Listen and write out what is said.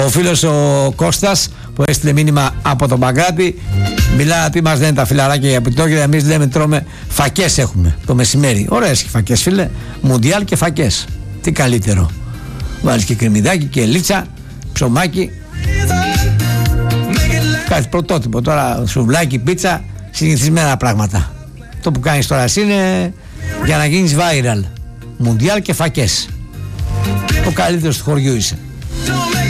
Ο φίλος ο Κώστας που έστειλε μήνυμα από τον Παγκράτη, μιλά τι μας λένε τα φιλαράκια για επιτόκια. Εμείς λέμε τρώμε φακές, έχουμε το μεσημέρι. Ωραίες φακές, φίλε. Μουντιάλ και φακές. Τι καλύτερο. Βάλεις και κρεμμυδάκι και λίτσα, ψωμάκι. Κάτι πρωτότυπο. Τώρα σουβλάκι, πίτσα, συνηθισμένα πράγματα. Το που κάνεις τώρα είναι για να γίνεις viral. Μουντιάλ και φακές. Ο καλύτερος του χωριού είσαι.